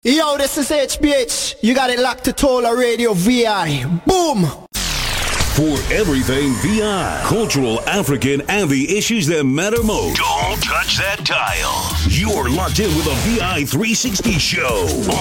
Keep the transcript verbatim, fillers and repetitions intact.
Yo, this is H B H. You got it locked to Tola Radio V I. Boom! For everything V I, cultural, African, and the issues that matter most. Don't touch that dial. You're locked in with a V I three sixty show